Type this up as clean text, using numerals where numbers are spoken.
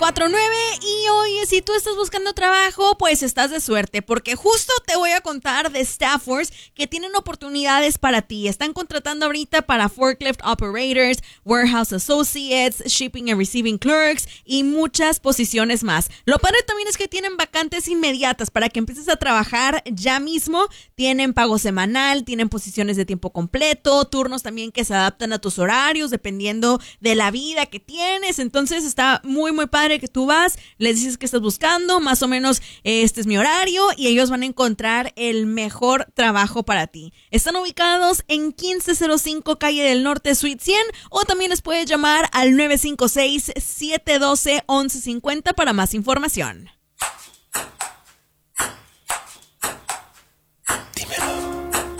49. Y oye, si tú estás buscando trabajo, pues estás de suerte, porque justo te voy a contar de Staff Force que tienen oportunidades para ti. Están contratando ahorita para forklift operators, warehouse associates, shipping and receiving clerks y muchas posiciones más. Lo padre también es que tienen vacantes inmediatas para que empieces a trabajar ya mismo. Tienen pago semanal, tienen posiciones de tiempo completo, turnos también que se adaptan a tus horarios dependiendo de la vida que tienes. Entonces está muy padre que tú vas, les dices que estás buscando, más o menos este es mi horario y ellos van a encontrar el mejor trabajo para ti. Están ubicados en 1505 Calle del Norte, Suite 100, o también les puedes llamar al 956-712-1150 para más información.